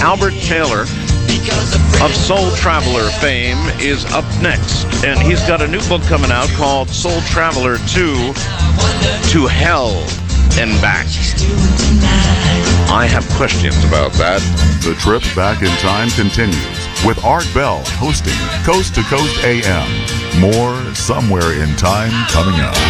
Albert Taylor of Soul Traveler fame is up next, and he's got a new book coming out called Soul Traveler 2 to Hell and Back. I have questions about that. The trip back in time continues with Art Bell hosting Coast to Coast AM. More Somewhere in Time coming up.